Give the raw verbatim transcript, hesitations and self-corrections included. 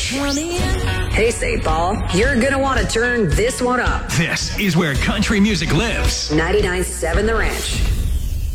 Ranch. Hey, Saint Paul, you're gonna want to turn this one up. This is where country music lives. ninety-nine point seven The Ranch.